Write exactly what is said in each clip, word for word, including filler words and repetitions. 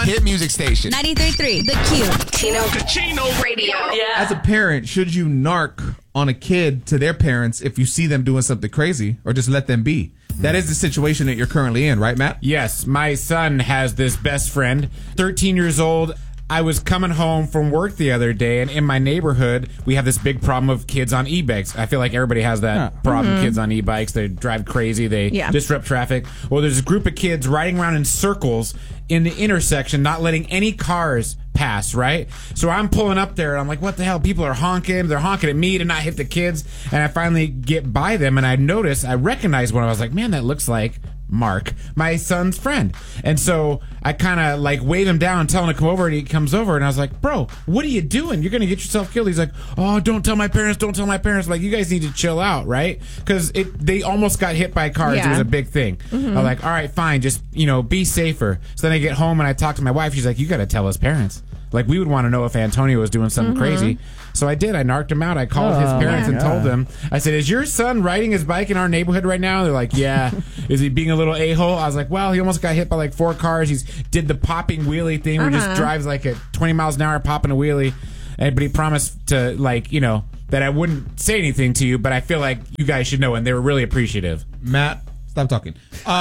Hit music station. ninety-three point three, The Q. Chino. Chino Radio. Yeah. As a parent, should you narc on a kid to their parents if you see them doing something crazy, or just let them be? That is the situation that you're currently in, right, Matt? Yes, my son has this best friend, thirteen years old. I was coming home from work the other day, and in my neighborhood, we have this big problem of kids on e-bikes. I feel like everybody has that Huh. problem, Mm-hmm. kids on e-bikes. They drive crazy. They Yeah. disrupt traffic. Well, there's a group of kids riding around in circles in the intersection, not letting any cars pass, right? So I'm pulling up there, and I'm like, what the hell? People are honking. They're honking at me to not hit the kids. And I finally get by them, and I notice, I recognize one. I was like, man, that looks like Mark, my son's friend. And so I kind of like wave him down, tell him to come over, and he comes over, and I was like, bro, what are you doing? You're going to get yourself killed. He's like, oh, don't tell my parents, don't tell my parents. Like, you guys need to chill out, right? Because it they almost got hit by cars. Yeah. It was a big thing. Mm-hmm. I'm like, all right, fine, just, you know, be safer. So then I get home and I talk to my wife. She's like, you got to tell his parents. Like, we would want to know if Antonio was doing something Mm-hmm. crazy. So I did. I narked him out. I called his parents yeah. and told them. I said, is your son riding his bike in our neighborhood right now? They're like, yeah. Is he being a little a-hole? I was like, well, he almost got hit by like four cars. He's did the popping wheelie thing where he just Uh-huh. drives like at twenty miles an hour popping a wheelie. And, but he promised to, like, you know, that I wouldn't say anything to you, but I feel like you guys should know. And they were really appreciative. Matt, stop talking.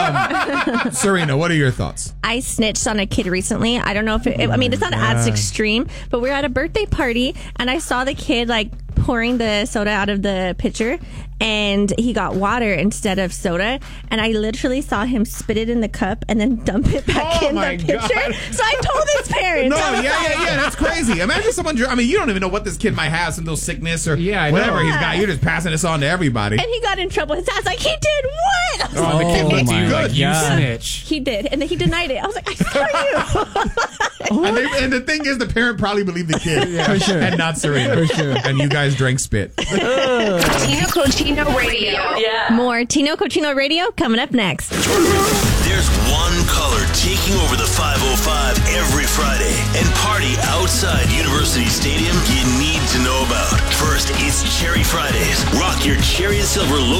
Um, Serena, what are your thoughts? I snitched on a kid recently. I don't know if it, I mean, it's not as extreme, but we were at a birthday party and I saw the kid like pouring the soda out of the pitcher and he got water instead of soda. And I literally saw him spit it in the cup and then dump it back Oh in my the pitcher. God. So I told his parents. No, I was yeah, like- yeah, yeah. That's crazy. Imagine someone. dr- I mean, you don't even know what this kid might have, some little sickness or Yeah, I whatever know. he's got. You're just passing this on to everybody. And he got in trouble. His dad's like, he did what? I was Oh, like, the kid Oh looked at my you like, you God. snitch. he did. And then he denied it. I was like, I saw you. And, they, and the thing is, the parent probably believed the kid, For sure. and not Serena. For sure. And you guys drank spit. Tino Cochino Radio. Yeah. More Tino Cochino Radio coming up next. There's one color taking over the five oh five every Friday and party outside University Stadium you need to know about. First, it's Cherry Fridays. Rock your cherry and silver local